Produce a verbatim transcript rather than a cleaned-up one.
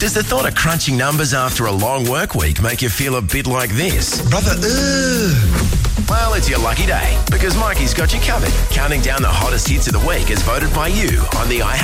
Does the thought of crunching numbers after a long work week make you feel a bit like this? Brother, ugh. Well, it's your lucky day because Mikey's got you covered. Counting down the hottest hits of the week as voted by you on the i